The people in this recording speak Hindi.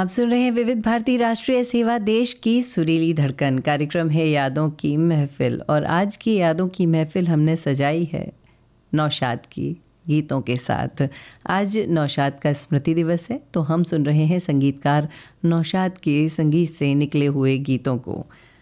आप सुन रहे हैं विविध भारती राष्ट्रीय सेवा, देश की सुरीली धड़कन। कार्यक्रम है यादों की महफिल और आज की यादों की महफिल हमने सजाई है नौशाद की गीतों के साथ। आज नौशाद का स्मृति दिवस है तो हम सुन रहे हैं संगीतकार नौशाद के संगीत से निकले हुए गीतों को।